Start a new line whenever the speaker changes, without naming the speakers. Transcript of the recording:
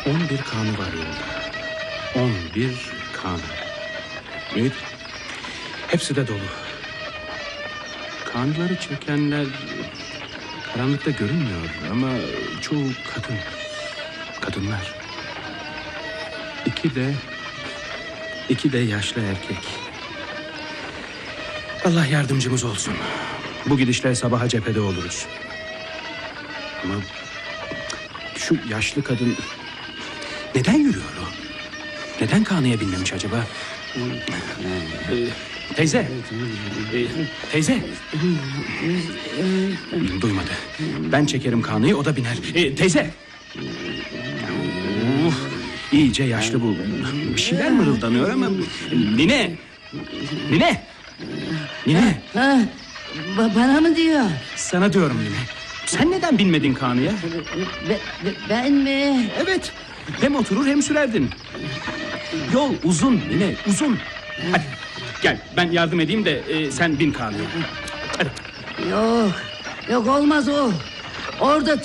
11 kanı var yolda. 11 kanı. Evet. Hepsi de dolu. Kanları çekenler karanlıkta görünmüyor ama çoğu kadın. Kadınlar. İki de yaşlı erkek. Allah yardımcımız olsun. Bu gidişle sabaha cephede oluruz. Ama şu yaşlı kadın neden yürüyor o? Neden kanıya binmemiş acaba? Teyze. Teyze. Duymadı. Ben çekerim kanıyı, o da biner. Teyze. İyice yaşlı bu. Bir şeyler mırıldanıyor ama... Nine. Nine. Nine.
Ha, bana mı diyor?
Sana diyorum Nine. Sen neden binmedin kanıya?
Ben mi?
Evet. Hem oturur hem sürerdin. Yol uzun Nine, uzun. Hadi gel, ben yardım edeyim de sen bin kanıya. Hadi.
Yok olmaz o. Orada